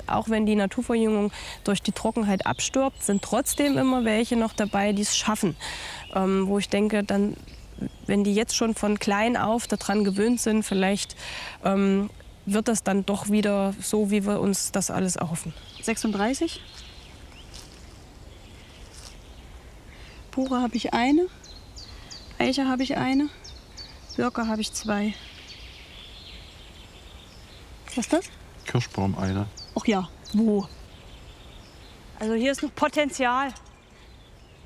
auch wenn die Naturverjüngung durch die Trockenheit abstirbt, sind trotzdem immer welche noch dabei, die es schaffen. Wo ich denke, dann, wenn die jetzt schon von klein auf daran gewöhnt sind, vielleicht wird das dann doch wieder so, wie wir uns das alles erhoffen. 36. Buche habe ich eine. Eiche habe ich eine. Birke habe ich 2. Was ist das? Kirschbaum eine. Ach ja, wo? Also hier ist noch Potenzial.